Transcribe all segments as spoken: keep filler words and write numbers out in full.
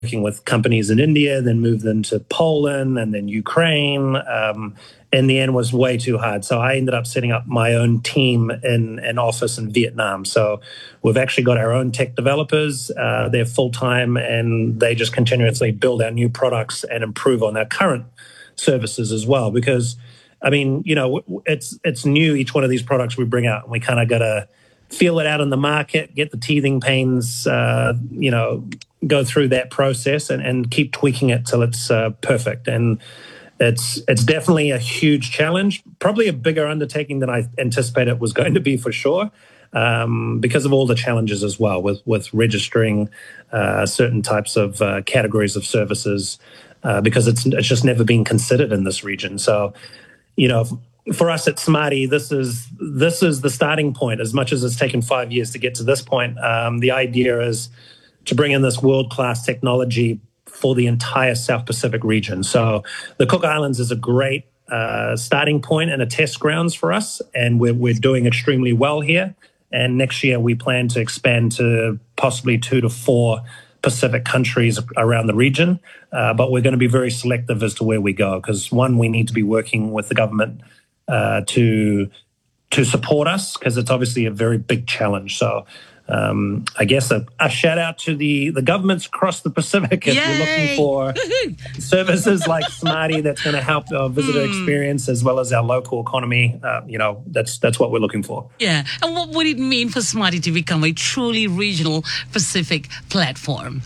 working with companies in India, then moved into Poland and then Ukraine. Um, in the end was way too hard. So I ended up setting up my own team in an office in Vietnam. So we've actually got our own tech developers. Uh, they're full-time and they just continuously build our new products and improve on our current services as well. Because, I mean, you know, it's it's new, each one of these products we bring out, and we kind of got to feel it out in the market, get the teething pains, uh, you know, go through that process and, and keep tweaking it till it's uh, perfect. And it's it's definitely a huge challenge, probably a bigger undertaking than I anticipated it was going to be for sure, um, because of all the challenges as well with, with registering uh, certain types of uh, categories of services, uh, because it's it's just never been considered in this region. So, you know, for us at Smarty, this is this is the starting point. As much as it's taken five years to get to this point, um, the idea is to bring in this world-class technology for the entire South Pacific region. So the Cook Islands is a great uh, starting point and a test grounds for us, and we're, we're doing extremely well here. And next year we plan to expand to possibly two to four Pacific countries around the region, uh, but we're going to be very selective as to where we go, because one, we need to be working with the government uh, to to support us, because it's obviously a very big challenge. So um, I guess a, a shout out to the, the governments across the Pacific if Yay! you're looking for services like Smarty that's going to help our visitor mm. experience as well as our local economy. Uh, you know, that's that's what we're looking for. Yeah. And what would it mean for Smarty to become a truly regional Pacific platform?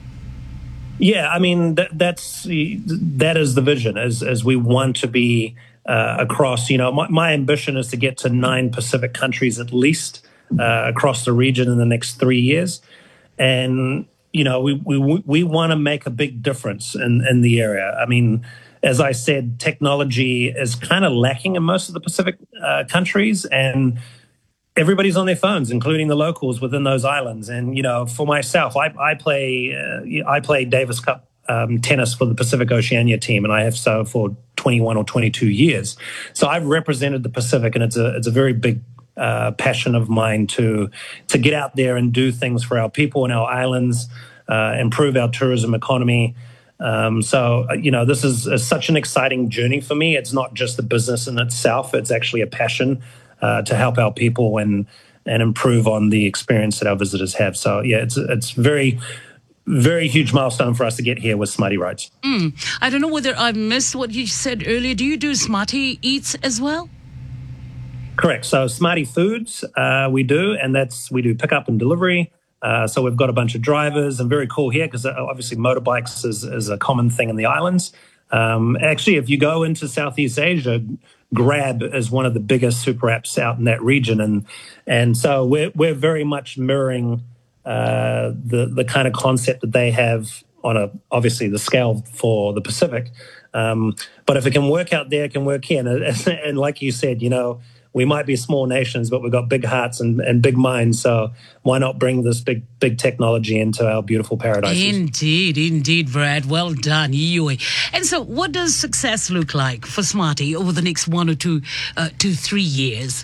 Yeah, I mean, that, that's that is the vision, as as we want to be uh, across, you know, my, my ambition is to get to nine Pacific countries at least uh, across the region in the next three years. And, you know, we we, we want to make a big difference in, in the area. I mean, as I said, technology is kind of lacking in most of the Pacific uh, countries, and everybody's on their phones, including the locals within those islands. And, you know, for myself, I, I play uh, I play Davis Cup um, tennis for the Pacific Oceania team, and I have so for twenty-one or twenty-two years. So I've represented the Pacific, and it's a it's a very big uh, passion of mine to to get out there and do things for our people and our islands, uh, improve our tourism economy. Um, so, you know, this is, is such an exciting journey for me. It's not just the business in itself. It's actually a passion Uh, to help our people and and improve on the experience that our visitors have. So, yeah, it's it's very, very huge milestone for us to get here with Smarty Rides. Mm. I don't know whether I missed what you said earlier. Do you do Smarty Eats as well? Correct. So Smarty Foods, uh, we do, and that's we do pickup and delivery. Uh, so we've got a bunch of drivers, and very cool here because obviously motorbikes is, is a common thing in the islands. Um, actually, if you go into Southeast Asia, Grab is one of the biggest super apps out in that region, and and so we're we're very much mirroring uh, the the kind of concept that they have on a obviously the scale for the Pacific. Um, but if it can work out there, it can work here. And, and like you said, you know, we might be small nations, but we've got big hearts and, and big minds. So why not bring this big, big technology into our beautiful paradises? Indeed, indeed, Brad. Well done, you. And so what does success look like for Smarty over the next one or two, uh, two, three years?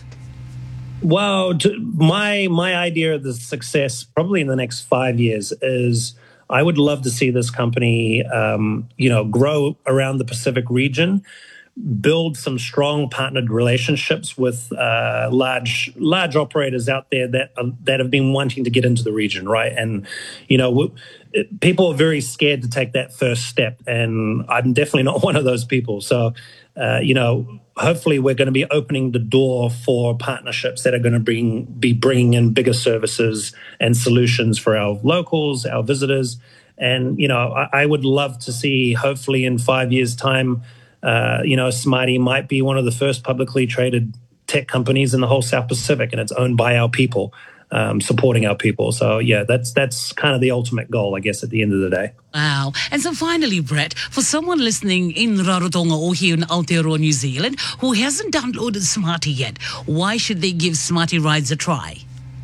Well, to, my my idea of the success probably in the next five years is I would love to see this company, um, you know, grow around the Pacific region, build some strong partnered relationships with uh, large large operators out there that uh, that have been wanting to get into the region, right? And you know, w- it, people are very scared to take that first step, and I'm definitely not one of those people. So, uh, you know, hopefully we're going to be opening the door for partnerships that are going to bring be bringing in bigger services and solutions for our locals, our visitors, and you know, I, I would love to see, hopefully in five years' time. Uh, you know, Smarty might be one of the first publicly traded tech companies in the whole South Pacific, and it's owned by our people, um, supporting our people. So, yeah, that's that's kind of the ultimate goal, I guess, at the end of the day. Wow. And so finally, Brett, for someone listening in Rarotonga or here in Aotearoa, New Zealand, who hasn't downloaded Smarty yet, why should they give Smarty Rides a try?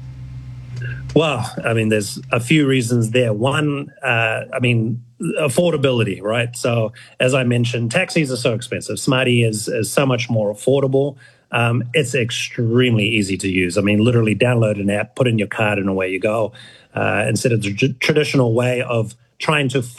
Well, I mean, there's a few reasons there. One, uh, I mean, affordability, right? So as I mentioned, taxis are so expensive. Smarty is, is so much more affordable. Um, it's extremely easy to use. I mean, literally download an app, put in your card, and away you go. Uh, instead of the tr- traditional way of trying to